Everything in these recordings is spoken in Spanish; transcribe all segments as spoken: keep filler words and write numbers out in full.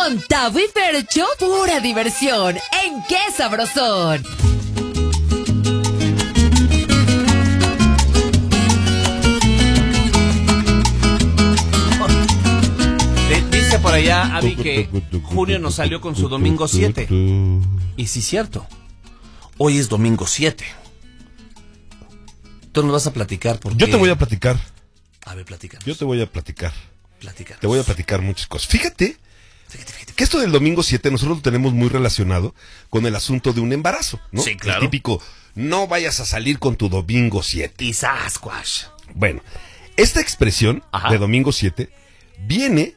Con Tavo y Fercho, pura diversión. ¿En qué sabrosón? Dice por allá, Abby, que Junio nos salió con su domingo siete. Y sí, cierto. Hoy es domingo siete. Tú nos vas a platicar porque... Yo te voy a platicar. A ver, platícanos. Yo te voy a platicar. Platícanos. Te voy a platicar muchas cosas. Fíjate, fíjate, fíjate que esto del domingo siete nosotros lo tenemos muy relacionado con el asunto de un embarazo, ¿no? Sí, claro. El típico, no vayas a salir con tu domingo siete. Y Sasquatch. Bueno, esta expresión Ajá. de domingo siete viene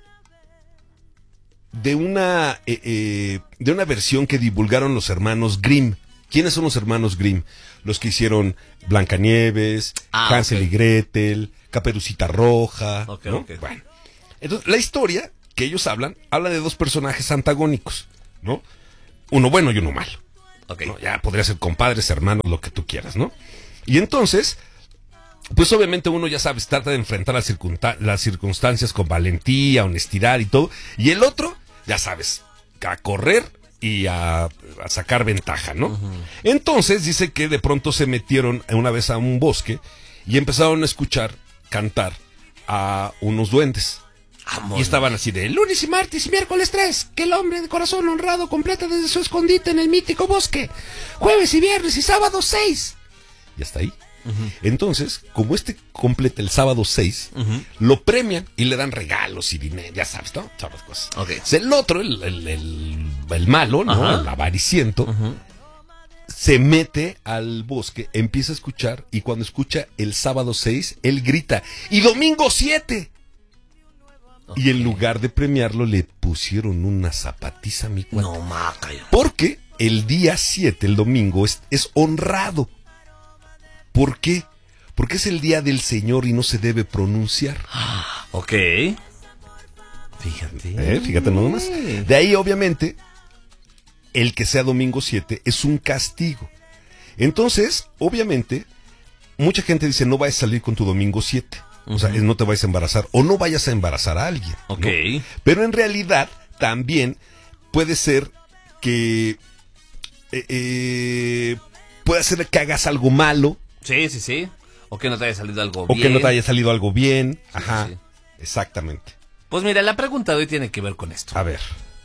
de una eh, eh, de una versión que divulgaron los hermanos Grimm. ¿Quiénes son los hermanos Grimm? Los que hicieron Blancanieves, ah, Hansel okay. y Gretel, Caperucita Roja, okay, ¿no? Okay. Bueno, entonces la historia que ellos hablan habla de dos personajes antagónicos, ¿no? Uno bueno y uno malo. Okay. ¿no? Ya podría ser compadres, hermanos, lo que tú quieras, ¿no? Y entonces, pues obviamente uno, ya sabes, trata de enfrentar las, circunta- las circunstancias con valentía, honestidad y todo. Y el otro, ya sabes, a correr y a, a sacar ventaja, ¿no? Uh-huh. Entonces dice que de pronto se metieron una vez a un bosque y empezaron a escuchar cantar a unos duendes. Amor. Y estaban así de lunes y martes y miércoles tres, que el hombre de corazón honrado completa desde su escondite en el mítico bosque. Jueves y viernes y sábado seis. Y hasta ahí. Uh-huh. Entonces, como este completa el sábado seis, uh-huh. lo premian y le dan regalos y dinero, ya sabes, ¿no? Todas las cosas. Okay. O sea, el otro, el, el, el, el malo, ¿no? Uh-huh. El avariciento, uh-huh. se mete al bosque, empieza a escuchar y cuando escucha el sábado seis, él grita, ¡y domingo siete! Okay. Y en lugar de premiarlo, le pusieron una zapatiza a mi cuate. No, maca. Porque el día siete, el domingo, es, es honrado. ¿Por qué? Porque es el día del Señor y no se debe pronunciar. Ok. Fíjate. ¿Eh? Fíjate nomás. De ahí, obviamente, el que sea domingo siete es un castigo. Entonces, obviamente, mucha gente dice, no vayas a salir con tu domingo siete. Uh-huh. O sea, no te vayas a embarazar o no vayas a embarazar a alguien. Ok. ¿no? Pero en realidad, también puede ser que... Eh, eh, puede ser que hagas algo malo. Sí, sí, sí. O que no te haya salido algo o bien. O que no te haya salido algo bien. Sí, Ajá. Sí. Exactamente. Pues mira, la pregunta de hoy tiene que ver con esto. A ver.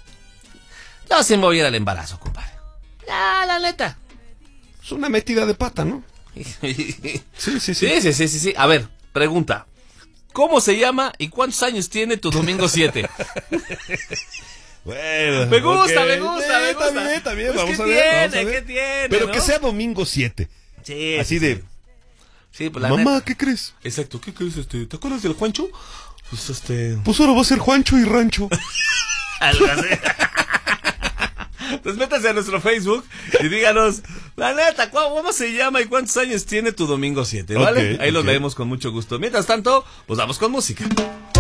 Yo sí me voy a ir al embarazo, compadre. Ya, la neta. Es una metida de pata, ¿no? sí, sí, sí. Sí, sí, sí, sí, sí. A ver, pregunta. ¿Cómo se llama y cuántos años tiene tu domingo siete? Bueno, me gusta, okay. me gusta, me gusta. Está bien, también, pues vamos, ¿qué a ver, tiene, vamos a ver. ¿Qué tiene? Pero ¿no? que sea domingo siete. Sí. Así sí, de... Sí, sí pues la mamá, neta. ¿qué crees? Exacto, ¿qué crees? Este, ¿te acuerdas del Juancho? Pues este... Pues ahora va a ser Juancho y Rancho. Algo así. Pues métase a nuestro Facebook y díganos, la neta, ¿cómo se llama y cuántos años tiene tu domingo siete? ¿Vale? Okay, Ahí los okay. leemos con mucho gusto. Mientras tanto, pues vamos con música.